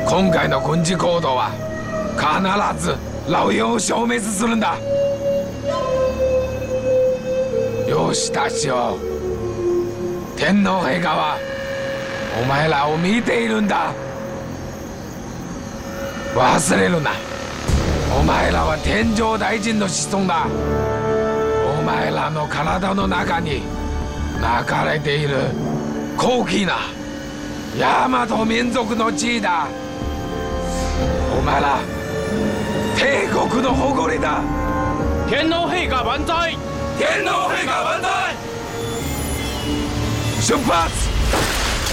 今回の軍事行動は必ずラオウを消滅するんだ。よしたちよ、天皇陛下はお前らを見ているんだ。忘れるな。お前らは天上大臣の子孫だ。お前らの体の中に流れている高貴な大和民族の地位だ。お前ら帝国の誇りだ。 天皇陛下万歳。 天皇陛下万歳。出発。